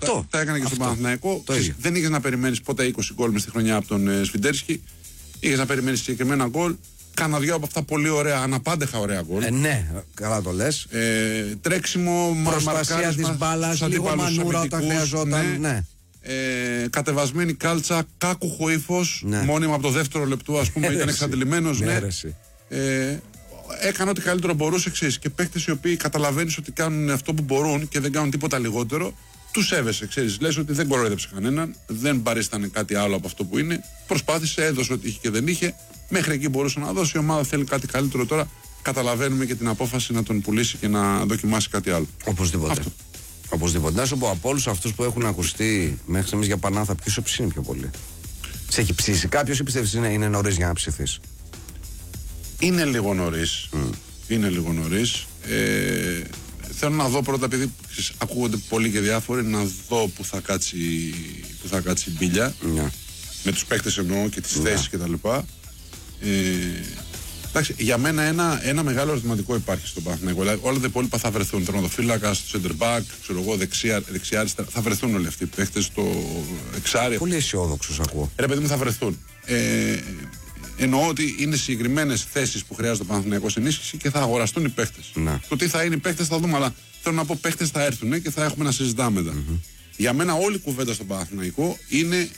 Αυτό. Τα έκανε και στον Παναθηναϊκό. Δεν είχε να περιμένει ποτέ 20 γκολ μες στη χρονιά από τον Σφιντέρσκι. Είχε να περιμένει συγκεκριμένα γκολ. Κάνα δυο από αυτά πολύ ωραία, αναπάντεχα ωραία γκολ. Ναι, καλά το λες. Τρέξιμο, προστασία της μπάλας, λίγο μανούρα όταν χρειαζόταν. Ναι. Κατεβασμένη κάλτσα, κάκουχο ύφος, ναι. Μόνιμα από το δεύτερο λεπτό, ας πούμε, ήταν εξαντλημένος. Ναι. Έκανε ό,τι καλύτερο μπορούσε, ξέρεις, και παίκτες οι οποίοι καταλαβαίνεις ότι κάνουν αυτό που μπορούν και δεν κάνουν τίποτα λιγότερο. Τους σέβεσαι, ξέρεις. Λες ότι δεν κοροϊδέψε κανέναν, δεν παρίστανε κάτι άλλο από αυτό που είναι. Προσπάθησε, έδωσε ό,τι είχε και δεν είχε. Μέχρι εκεί μπορούσε να δώσει. Η ομάδα θέλει κάτι καλύτερο τώρα. Καταλαβαίνουμε και την απόφαση να τον πουλήσει και να δοκιμάσει κάτι άλλο. Οπωσδήποτε. Οπωσδήποτε. Να σου πω, από όλους αυτούς που έχουν ακουστεί μέχρι στιγμής για Πανάθα, ποιος σε ψήνει πιο πολύ? Σε έχει ψήσει κάποιος ή πιστεύεις είναι νωρίς για να ψηθείς? Είναι λίγο νωρίς. Είναι λίγο νωρίς. Θέλω να δω πρώτα, επειδή ακούγονται πολλοί και διάφοροι, να δω που θα κάτσει η μπίλια. Yeah. Με τους παίκτες εννοώ και τις θέσεις κτλ. Εντάξει, για μένα ένα μεγάλο ερωτηματικό υπάρχει στον Παναθηναϊκό. Δηλαδή, όλα τα υπόλοιπα θα βρεθούν. Τερματοφύλακας, στο center back, ξέρω εγώ, δεξιά, αριστερά. Θα βρεθούν όλοι αυτοί οι παίκτες στο εξάρι. Πολύ αισιόδοξος ακούω. Ρε παιδί μου, θα βρεθούν. Εννοώ ότι είναι συγκεκριμένες θέσεις που χρειάζεται ο Παναθηναϊκός ενίσχυση και θα αγοραστούν οι παίκτες. Το τι θα είναι οι παίκτες θα δούμε, αλλά θέλω να πω παίκτες θα έρθουν και θα έχουμε να συζητάμε μετά. Για μένα όλη η κουβέντα στον Παναθηναϊκό είναι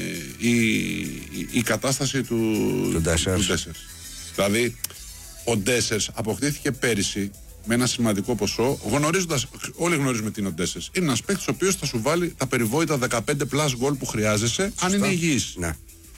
η κατάσταση του Ντέσσερς. Δηλαδή, ο Ντέσσερς αποκτήθηκε πέρυσι με ένα σημαντικό ποσό, γνωρίζοντας, όλοι γνωρίζουμε τι είναι ο Ντέσσερς. Είναι ένας παίκτης ο οποίος θα σου βάλει τα περιβόητα 15+ γκολ που χρειάζεσαι, αν είναι υγιής. Ναι.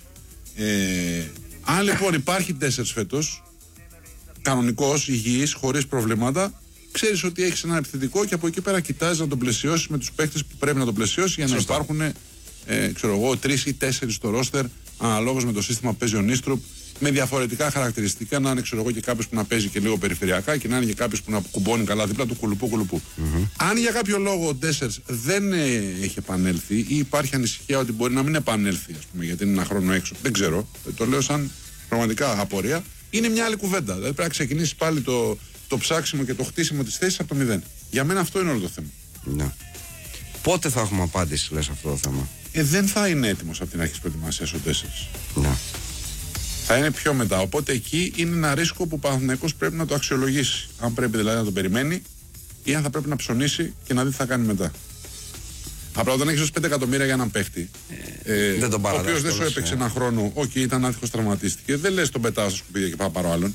Αν λοιπόν υπάρχει Ντέσσερς φέτος, κανονικός, υγιής, χωρίς προβλήματα, ξέρεις ότι έχεις ένα επιθετικό και από εκεί πέρα κοιτάζεις να τον πλαισιώσεις με τους παίκτες που πρέπει να τον πλαισιώσεις για να υπάρχουν, ξέρω εγώ, 3 ή 4 στο ρόστερ, αναλόγως με το σύστημα που παίζει ο Νίστρουπ, με διαφορετικά χαρακτηριστικά. Να είναι, ξέρω εγώ, και κάποιος που να παίζει και λίγο περιφερειακά και να είναι και κάποιος που να κουμπώνει καλά δίπλα του κουλουπού. Αν για κάποιο λόγο ο Ντέσσερς δεν έχει επανέλθει ή υπάρχει ανησυχία ότι μπορεί να μην επανέλθει, ας πούμε, γιατί είναι ένα χρόνο έξω, δεν ξέρω, το λέω σαν πραγματικά απορία, είναι μια άλλη κουβέντα. Δηλαδή πρέπει να ξεκινήσει πάλι το ψάξιμο και το χτίσιμο της θέσης από το 0. Για μένα αυτό είναι όλο το θέμα. Ναι. Πότε θα έχουμε απάντηση, λες, αυτό το θέμα? Δεν θα είναι έτοιμος από την αρχή της προετοιμασίας ο Ντέσσερς. Ναι. Θα είναι πιο μετά. Οπότε εκεί είναι ένα ρίσκο που ο Παναθηναϊκός πρέπει να το αξιολογήσει. Αν πρέπει δηλαδή να τον περιμένει ή αν θα πρέπει να ψωνίσει και να δει τι θα κάνει μετά. Απλά όταν έχεις 5 εκατομμύρια για έναν παίχτη, ο οποίος δεν σου έπαιξε ένα χρόνο, ήταν άτυχος, τραυματίστηκε, δεν λες τον πετάω στα σκουπίδια και πάω πάρω άλλον.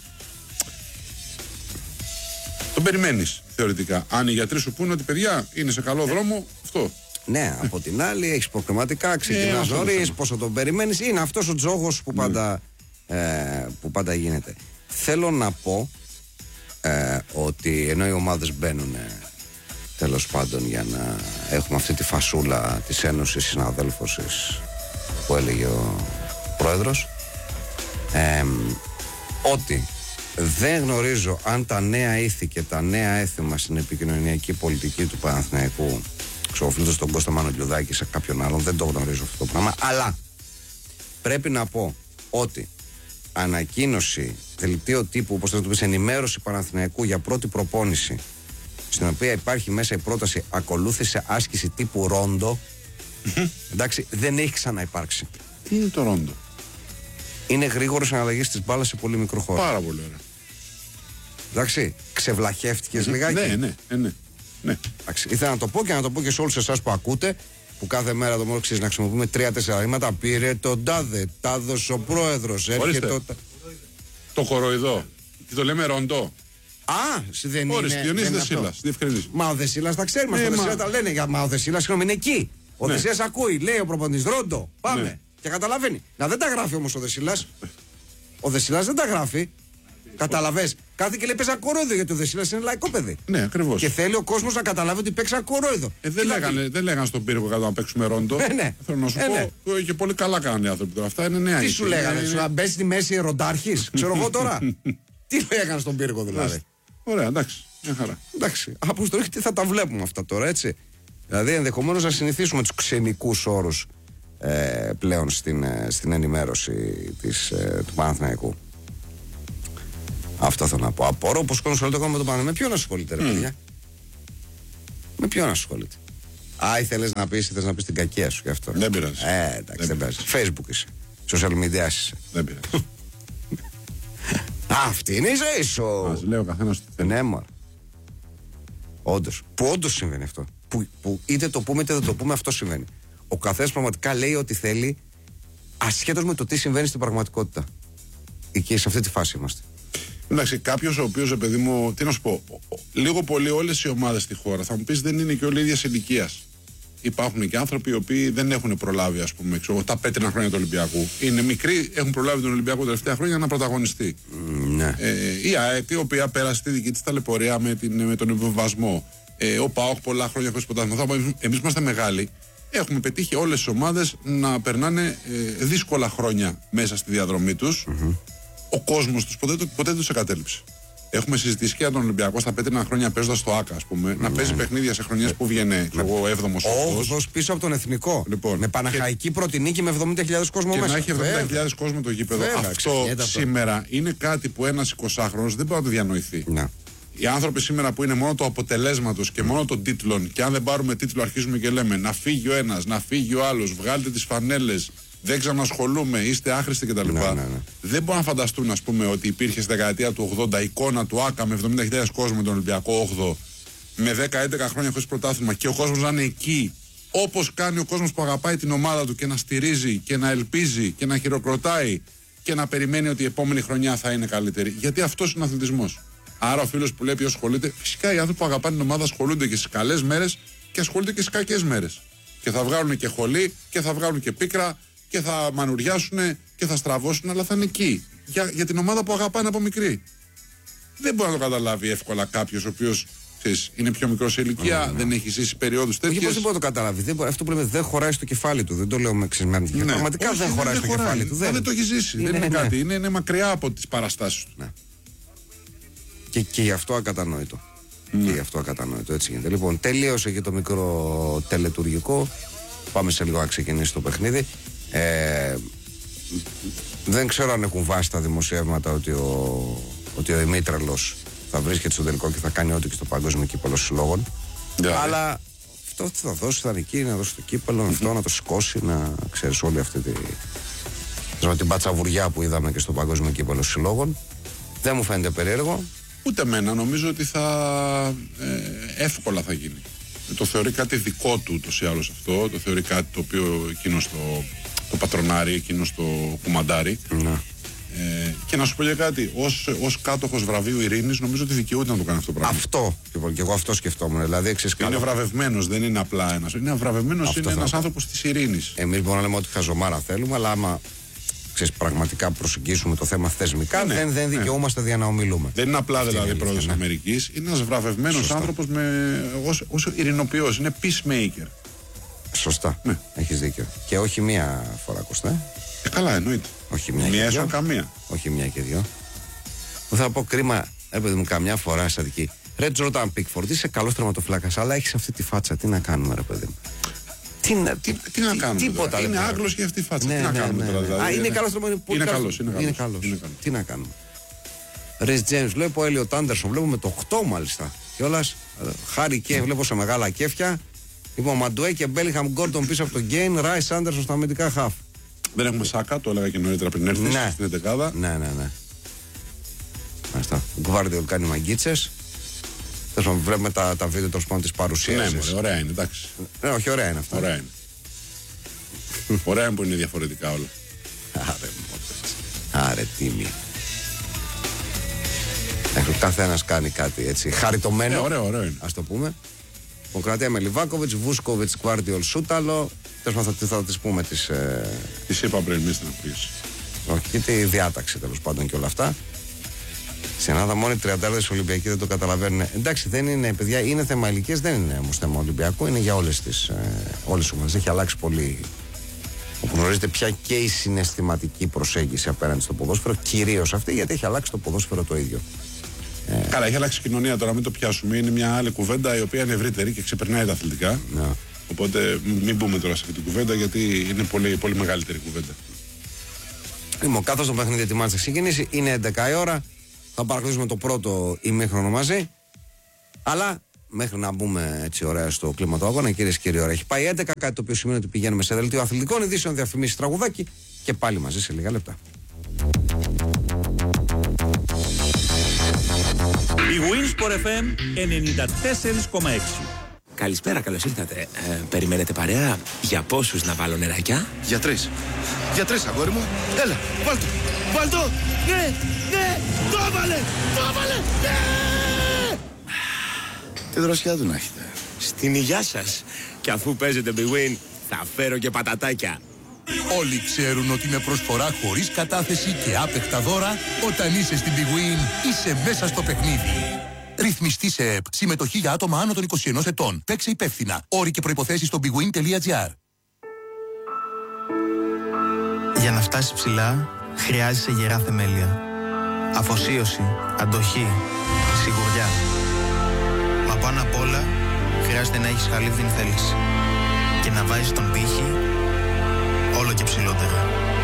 Τον περιμένεις θεωρητικά. Αν οι γιατροί σου πούνε ότι παιδιά είναι σε καλό δρόμο, αυτό. Ναι, από την άλλη έχεις προκριματικά, ξεκινάς νωρίς, πόσο τον περιμένεις. Είναι αυτός ο τζόγος που πάντα γίνεται. Θέλω να πω ότι ενώ οι ομάδες μπαίνουν τέλος πάντων για να έχουμε αυτή τη φασούλα της Ένωσης Συναδέλφωσης που έλεγε ο πρόεδρος, ότι δεν γνωρίζω αν τα νέα ήθη και τα νέα έθιμα στην επικοινωνιακή πολιτική του Παναθηναϊκού, ξοφλούντας τον Κώστα Μανολιουδάκη σε κάποιον άλλον, δεν το γνωρίζω αυτό το πράγμα, αλλά πρέπει να πω ότι ανακοίνωση, δελτίο τύπου, όπως θα το πεις, ενημέρωση Παναθηναϊκού για πρώτη προπόνηση, στην οποία υπάρχει μέσα η πρόταση ακολούθησε άσκηση τύπου ρόντο, εντάξει, δεν έχει ξαναυπάρξει. Τι είναι το ρόντο? Είναι γρήγορος αναλλαγής της μπάλας σε πολύ μικρό χώρο. Πάρα πολύ ωραία. Εντάξει, ξεβλαχεύτηκες λιγάκι. Ναι. Εντάξει, ήθελα να το πω και να το πω και σε όλους εσάς που ακούτε, που κάθε μέρα το μόνο ξέρεις να χρησιμοποιούμε 3-4 ρήματα. Πήρε τον τάδε, τα δώσε ο πρόεδρος. Το κοροϊδό. Τι το λέμε ρόντο? Δεν είναι. Ορίστε, Διονύση Δεσίλας, διευκρινίζει. Μα ο Δεσίλας τα ξέρουμε. Ο Δεσίλας τα λένε. Μα ο Δεσίλας, συγγνώμη, είναι εκεί. Ο Δεσίλας ακούει, λέει ο προπονητής ρόντο. Πάμε. Και καταλαβαίνει. Να δεν τα γράφει όμως ο Δεσίλας. Ο Δεσίλας δεν τα γράφει. Καταλαβες. Κάθε και λέει παίζα κορόιδο, γιατί ο Δεσίλας είναι λαϊκό παιδί. Ναι, ακριβώς. Και θέλει ο κόσμος να καταλάβει ότι παίξα κορόιδο. Δεν λέγανε στον πύργο κάτω να παίξουμε ρόντο. Θέλω να σου πω. Και πολύ καλά κάνανε οι άνθρωποι τώρα. Αυτά είναι νέα. Τι σου λέγανε, να μπες στη μέση ροντάρχης, ξέρω εγώ τώρα. Τι λέγανε στον πύργο δηλαδή. Ωραία, εντάξει. Μια χαρά. Εντάξει. Αποστολή, τι θα τα βλέπουμε αυτά τώρα, έτσι. Δηλαδή, ενδεχομένως να συνηθίσουμε τους ξενικούς όρους πλέον στην ενημέρωση του Παναθηναϊκού. Αυτό θέλω να πω. Απορώ πως κόσμο ασχολείται ακόμα με τον Παναθηναϊκό. Με ποιον ασχολείται, ρε παιδιά? Με ποιον ασχολείται? ήθελες να πεις την κακία σου γι' αυτό. Δεν πειράζει. Εντάξει, δεν πειράζει. Facebook είσαι. Social media είσαι. Δεν πειράζει. Αυτή είναι η ζωή σου. Ας λέει ο καθένας τι θέλει. Ναι, μωρέ. Όντως. Που όντως συμβαίνει αυτό. Που είτε το πούμε είτε δεν το πούμε, αυτό συμβαίνει. Ο καθένας πραγματικά λέει ό,τι θέλει, ασχέτως με το τι συμβαίνει στην πραγματικότητα. Εκεί σε αυτή τη φάση είμαστε. Εντάξει, κάποιος ο οποίος, παιδί μου, τι να σου πω, λίγο πολύ όλες οι ομάδες στη χώρα, θα μου πεις δεν είναι και όλοι ίδιας ηλικίας. Υπάρχουν και άνθρωποι οι οποίοι δεν έχουν προλάβει, ας πούμε, τα πέτρινα χρόνια του Ολυμπιακού. Είναι μικροί, έχουν προλάβει τον Ολυμπιακό τα τελευταία χρόνια να πρωταγωνιστεί. Ναι. Η ΑΕΚ, η οποία πέρασε τη δική της ταλαιπωρία με τον υποβιβασμό. Ο ΠΑΟΚ πολλά χρόνια χωρίς πρωτάθλημα. Εμείς είμαστε μεγάλοι. Έχουμε πετύχει όλες τις ομάδες να περνάνε δύσκολα χρόνια μέσα στη διαδρομή τους. Ο κόσμος τους ποτέ δεν τους εγκατέλειψε. Έχουμε συζητήσει και για τον Ολυμπιακό στα πέτρινα χρόνια παίζοντας στο ΑΚΑ, ας πούμε, να παίζει παιχνίδια σε χρονιές που βγαίνει εγώ 7ο, 8ο. Πίσω από τον Εθνικό. Λοιπόν, με παναχαϊκή πρώτη νίκη με 70.000 κόσμο και μέσα. Να έχει 70.000 κόσμο το γήπεδο. Βέβαια, αυτό σήμερα είναι κάτι που ένας 20χρονος δεν μπορεί να το διανοηθεί. Να. Οι άνθρωποι σήμερα που είναι μόνο το αποτελέσματος και μόνο των τίτλων, και αν δεν πάρουμε τίτλο, αρχίζουμε και λέμε να φύγει ο ένας, να φύγει ο άλλος, βγάλτε τις φανέλες, δεν ξανασχολούμε, είστε άχρηστοι κτλ. Ναι. Δεν μπορούν να φανταστούν, ας πούμε, ότι υπήρχε στη δεκαετία του 80 εικόνα του ΆΚΑ με 70.000 κόσμο με τον Ολυμπιακό 8ο, με 10-11 χρόνια χωρίς πρωτάθλημα και ο κόσμος να είναι εκεί, όπως κάνει ο κόσμος που αγαπάει την ομάδα του και να στηρίζει και να ελπίζει και να χειροκροτάει και να περιμένει ότι η επόμενη χρονιά θα είναι καλύτερη. Γιατί αυτός είναι ο αθλητισμός. Άρα ο φίλος που λέει ποιος ασχολείται, φυσικά οι άνθρωποι που αγαπάνε την ομάδα ασχολούνται και στις καλές μέρες και ασχολούνται και στις κακές μέρες. Και θα βγάλουν και χολή και θα βγάλουν και πίκρα και θα μανουριάσουν και θα στραβώσουν, αλλά θα είναι εκεί. Για την ομάδα που αγαπάνε από μικρή. Δεν μπορεί να το καταλάβει εύκολα κάποιος ο οποίος είναι πιο μικρός σε ηλικία, δεν έχει ζήσει περιόδους τέτοιες. Όχι, πώς δεν μπορεί να το καταλάβει. Αυτό που λέμε δεν χωράει στο κεφάλι του. Δεν το λέω με ξεσμένη. Ναι. Πραγματικά όχι, δεν χωράει στο κεφάλι του. Δεν το έχει ζήσει. Δεν είναι κάτι. Είναι μακριά από τις παραστάσεις του. Ναι. Και γι' αυτό ακατανόητο. Και γι' αυτό ακατανόητο. Έτσι γίνεται. Λοιπόν, τελείωσε και το μικρό τελετουργικό. Πάμε σε λίγο να ξεκινήσει το παιχνίδι. Δεν ξέρω αν έχουν βάσει τα δημοσιεύματα ότι ο Δημήτραλος θα βρίσκεται στο τελικό και θα κάνει ό,τι και στο παγκόσμιο κύπελλο συλλόγων. Αλλά αυτό θα δώσει, θα είναι εκεί, να δώσει το κύπελλο, αυτό να το σηκώσει, να ξέρεις όλη αυτή την πατσαβουριά που είδαμε και στο παγκόσμιο κύπελλο συλλόγων. Δεν μου φαίνεται περίεργο. Ούτε εμένα, νομίζω ότι εύκολα θα γίνει. Το θεωρεί κάτι δικό του ούτως ή άλλως αυτό. Το θεωρεί κάτι το οποίο εκείνος το πατρονάρει, εκείνος το κουμαντάρει. Να. Και να σου πω για κάτι, ως κάτοχος βραβείου ειρήνης, νομίζω ότι δικαιούται να το κάνει αυτό το πράγμα. Αυτό, και εγώ αυτό σκεφτόμουν. Δηλαδή, είναι βραβευμένος, δεν είναι απλά ένας. Είναι βραβευμένος, είναι ένας άνθρωπος της ειρήνης. Εμείς μπορούμε να λέμε ότι χαζομάρα θέλουμε, αλλά άμα πραγματικά προσεγγίσουμε το θέμα θεσμικά, δεν δικαιούμαστε για να ομιλούμε. Δεν είναι απλά δηλαδή πρόεδρος Αμερικής, είναι ένας βραβευμένος άνθρωπος ως ειρηνοποιός, είναι peacemaker. Σωστά. Ναι. Έχεις δίκιο. Και όχι μία φορά, Κωστά. Καλά, εννοείται. Όχι μία και δυο. Καμία. Όχι μία και δυο. Θα πω κρίμα, παιδί μου, καμιά φορά στατική. Ρε Τζόρνταν Πίκφορντ, είσαι καλός τερματοφύλακας, αλλά έχεις αυτή τη φάτσα. Τι να κάνουμε, ρε παιδί μου. Τι να κάνουμε. Τίποτα. Είναι Άγγλος και αυτή η φάτσα. Ναι, τι να κάνουμε τώρα. Δηλαδή, είναι καλός τερματοφύλακας. Είναι καλός. Τι να κάνουμε. Ρις Τζέιμς, βλέπω ο Έλιοτ Άντερσον, βλέπουμε το 8 μάλιστα. Κιόλας. Χάρη και βλέπω σε μεγάλα κέφια. Λοιπόν, Μαντουέ και Μπέλιγχαμ Γκόρντον πίσω από τον Γκέιν, Ράις Άντερσον στα αμυντικά χαφ. Δεν έχουμε Σάκα, το έλεγα και νωρίτερα πριν έρθει στην 11η. Ναι. Μάλιστα. Ο Γκβάρντιολ κάνει μαγκίτσες. Βλέπουμε τα βίντεο τέλος πάντων της παρουσίασης. Ναι, ωραία είναι, εντάξει. Ναι, όχι, ωραία είναι αυτό. Ωραία είναι. Ωραία είναι που είναι διαφορετικά όλα. Άρε τίμη. Ο καθένας κάνει κάτι έτσι χαριτωμένο. Ωραίο είναι. Ας το πούμε. Κροατία με Λιβάκοβιτς, Βούσκοβιτς, Γκβάρντιολ, Σούταλο. Θα τις πούμε τις. Τις είπα πριν, μη στην αφήγηση. Όχι, και τη διάταξη τέλος πάντων και όλα αυτά. Στην Ελλάδα μόνο οι 30 Ολυμπιακοί δεν το καταλαβαίνουν. Εντάξει, δεν είναι, παιδιά, είναι θέμα ηλικίας, δεν είναι όμως θέμα Ολυμπιακού, είναι για όλες τις ομάδες. Έχει αλλάξει πολύ. Όπου γνωρίζετε πια και η συναισθηματική προσέγγιση απέναντι στο ποδόσφαιρο, κυρίως αυτή, γιατί έχει αλλάξει το ποδόσφαιρο το ίδιο. Καλά, έχει αλλάξει η κοινωνία τώρα, μην το πιάσουμε. Είναι μια άλλη κουβέντα η οποία είναι ευρύτερη και ξεπερνάει τα αθλητικά. Ναι. Οπότε μην μπούμε τώρα σε αυτή την κουβέντα, γιατί είναι πολύ, πολύ μεγαλύτερη κουβέντα. Λοιπόν, καθώς το παιχνίδι ετοιμάζεται να ξεκινήσει, είναι 11 η ώρα. Θα παρακολουθήσουμε το πρώτο ημίχρονο μαζί. Αλλά μέχρι να μπούμε έτσι ωραία στο κλίμα του αγώνα, κυρίες και κύριοι, ώρα έχει πάει 11, κάτι το οποίο σημαίνει ότι πηγαίνουμε σε δελτίο αθλητικών ειδήσεων, διαφημίσεις, τραγουδάκι και πάλι μαζί σε λίγα λεπτά. Η Winsport FM 94,6. Καλησπέρα, καλώς ήρθατε. Περιμένετε παρέα? Για πόσους να βάλω νεράκια? Για 3. Για 3, αγόρι μου. Έλα, βάλτο. Βάλτο. Ναι, ναι. Το έβαλε. Το έβαλε. Ναι. Τι δροσιά του να έχετε. Στην υγειά σας. Και αφού παίζετε Big Win, θα φέρω και πατατάκια. Όλοι ξέρουν ότι με προσφορά χωρίς κατάθεση και άπεχτα δώρα, όταν είσαι στην Big Win, είσαι μέσα στο παιχνίδι. Ρυθμιστή σε ΕΠ. Συμμετοχή για άτομα άνω των 21 ετών. Παίξε υπεύθυνα. Όροι και προϋποθέσεις στο bigwin.gr. Για να φτάσεις ψηλά, χρειάζεσαι γερά θεμέλια. Αφοσίωση, αντοχή, σιγουριά. Μα πάνω απ' όλα, χρειάζεται να έχεις χαλίβδιν θέληση. Και να βάζεις τον πύχη